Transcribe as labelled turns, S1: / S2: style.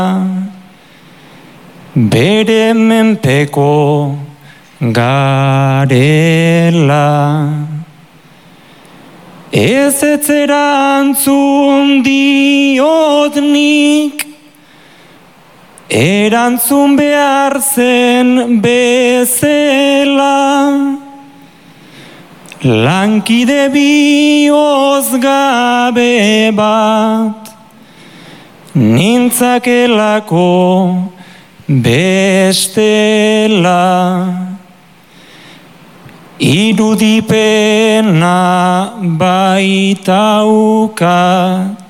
S1: bere menpeko garela. Ez erantzun diot nik, erantzun behar zen bezala. Lankide bihotz gabe bat, nintzakelako bestela. Irudipena baitaukat,